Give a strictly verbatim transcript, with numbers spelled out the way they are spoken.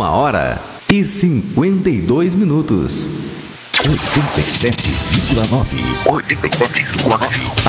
Uma hora e cinquenta e dois minutos. oitenta e sete vírgula nove. oitenta e sete vírgula nove.